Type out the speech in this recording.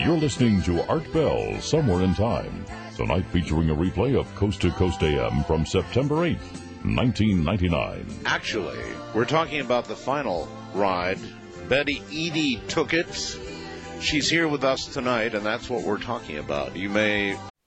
You're listening to Art Bell, Somewhere in Time. Tonight featuring a replay of Coast to Coast AM from September 8th, 1999. Actually, we're talking about the final ride. Betty Eadie took it. She's here with us tonight, and that's what we're talking about. You may